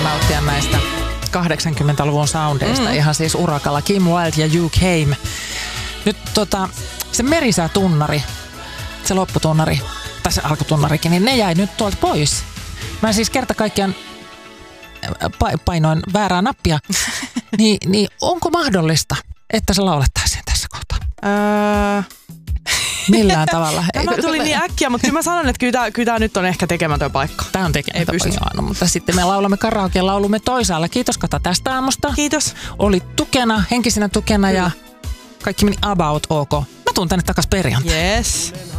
nauttia näistä 80-luvun soundeista. Ihan siis urakalla. Kim Wilde ja You Came. Nyt se merisäätunnari, se lopputunnari, tai se alkutunnarikin, niin ne jäi nyt tuolta pois. Mä siis kerta kaikkiaan painoin väärää nappia. niin onko mahdollista, että se laulettaisiin tässä kohtaa? Millään tavalla. Tämä tuli niin äkkiä, mutta kyllä mä sanon, että kyllä tämä nyt on ehkä tekemätön paikka. Tämä on tekemätön paikka, mutta sitten me laulamme karaoke-laulumme toisaalla. Kiitos Kata tästä aamusta. Kiitos. Oli tukena, henkisenä tukena ja kaikki meni about ok. Mä tuun tänne takas perjantai. Yes.